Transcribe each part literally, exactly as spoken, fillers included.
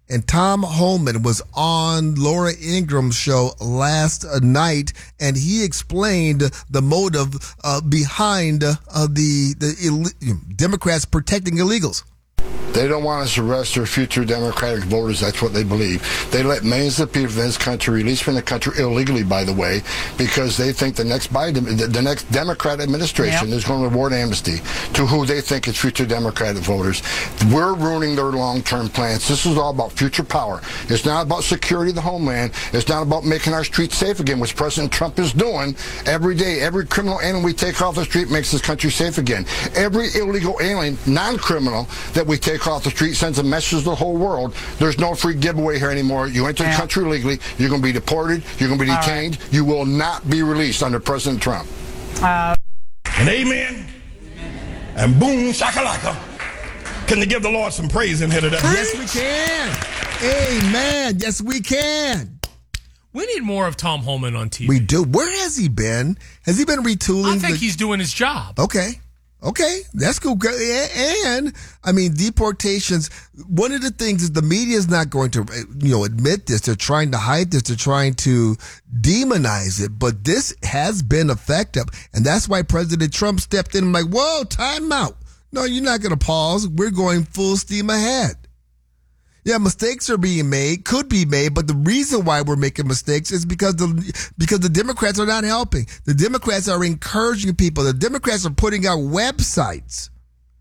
And Tom Homan was on Laura Ingram's show last night, and he explained the motive uh, behind uh, the, the Ill- Democrats protecting illegals. They don't want us to arrest their future Democratic voters. That's what they believe. They let millions of people in this country release from the country illegally, by the way, because they think the next Biden, the, the next Democrat administration yep. is going to reward amnesty to who they think is future Democratic voters. We're ruining their long-term plans. This is all about future power. It's not about security of the homeland. It's not about making our streets safe again, which President Trump is doing every day. Every criminal alien we take off the street makes this country safe again. Every illegal alien, non-criminal, that we take off the street sends a message to the whole world. There's no free giveaway here anymore. You enter the country illegally, you're going to be deported, you're going to be detained, right. You will not be released under President Trump. Uh, and amen. And boom, shakalaka. Can they give the Lord some praise in here today? Yes, we can. Amen. Yes, we can. We need more of Tom Homan on T V. We do. Where has he been? Has he been retooling? I think the... he's doing his job. Okay. Okay, that's cool. And, I mean, deportations, one of the things is the media is not going to, you know, admit this. They're trying to hide this. They're trying to demonize it. But this has been effective. And that's why President Trump stepped in and like, whoa, time out. No, you're not going to pause. We're going full steam ahead. Yeah, mistakes are being made, could be made, but the reason why we're making mistakes is because the because the Democrats are not helping. The Democrats are encouraging people. The Democrats are putting out websites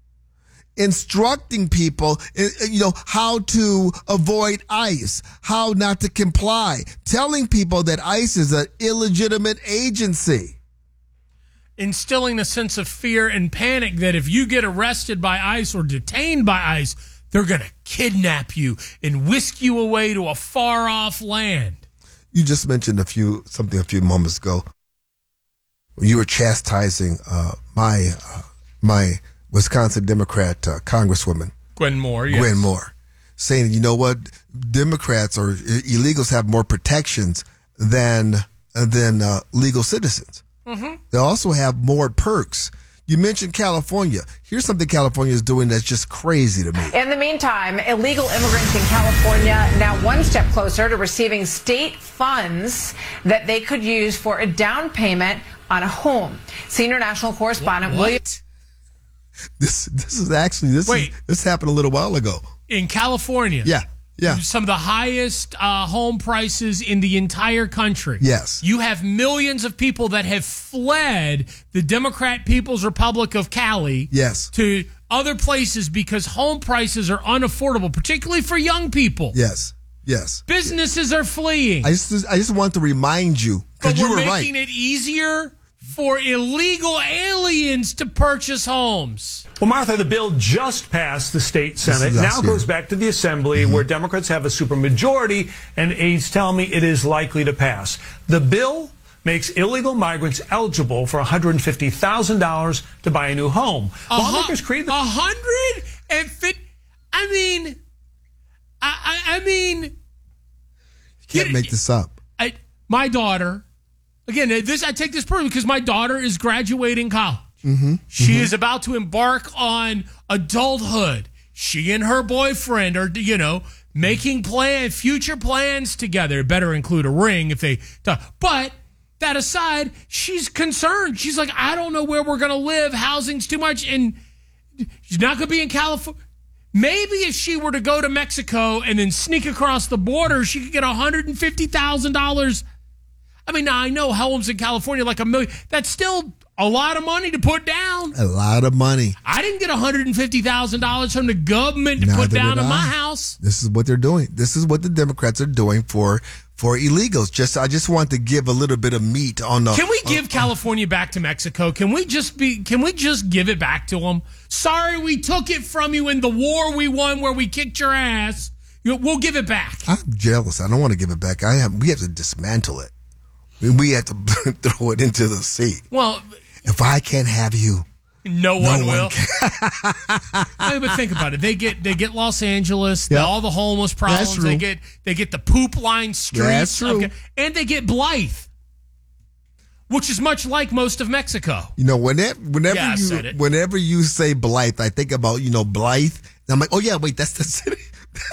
instructing people, you know, how to avoid ICE, how not to comply, telling people that ICE is an illegitimate agency. Instilling a sense of fear and panic that if you get arrested by ICE or detained by ICE, they're going to kidnap you and whisk you away to a far-off land. You just mentioned a few something a few moments ago. You were chastising uh, my uh, my Wisconsin Democrat uh, Congresswoman. Gwen Moore, yes. Gwen Moore. Saying, you know what, Democrats or illegals have more protections than, than uh, legal citizens. Mm-hmm. They also have more perks. You mentioned California. Here's something California is doing that's just crazy to me. In the meantime, illegal immigrants in California now one step closer to receiving state funds that they could use for a down payment on a home. Senior national correspondent what? William. This this is actually this Wait. is, this happened a little while ago in California. Yeah. Yeah. Some of the highest uh, home prices in the entire country. Yes. You have millions of people that have fled the Democrat People's Republic of Cali yes. to other places because home prices are unaffordable, particularly for young people. Yes. Yes. Businesses are fleeing. I just I just want to remind you, because you were right. But we're making it easier for illegal aliens to purchase homes. Well, Martha, the bill just passed the state Senate. Now goes back to the Assembly, mm-hmm. where Democrats have a supermajority, and aides tell me it is likely to pass. The bill makes illegal migrants eligible for one hundred fifty thousand dollars to buy a new home. Lawmakers create the... one hundred fifty... I mean... I, I, I mean... You can't make this up. I, my daughter... Again, this I take this personally because my daughter is graduating college. Mm-hmm, she mm-hmm. is about to embark on adulthood. She and her boyfriend are, you know, making plan, future plans together. Better include a ring if they talk. But that aside, she's concerned. She's like, I don't know where we're going to live. Housing's too much. And she's not going to be in California. Maybe if she were to go to Mexico and then sneak across the border, she could get one hundred fifty thousand dollars. I mean, now I know homes in California like a million. That's still a lot of money to put down. A lot of money. I didn't get one hundred fifty thousand dollars from the government to Neither put down in my house. This is what they're doing. This is what the Democrats are doing for for illegals. Just I just want to give a little bit of meat on the. Can we give uh, California back to Mexico? Can we just be? Can we just give it back to them? Sorry, we took it from you in the war we won, where we kicked your ass. We'll give it back. I'm jealous. I don't want to give it back. I have. We have to dismantle it. We have to throw it into the sea. Well, if I can't have you, no one no will. One I mean, but think about it. They get they get Los Angeles, yep. all the homeless problems. They get they get the poop line streets. Yeah, that's true. Okay, and they get Blythe, which is much like most of Mexico. You know, whenever whenever yeah, you whenever you say Blythe, I think about you know Blythe. And I'm like, oh yeah, wait, that's the city.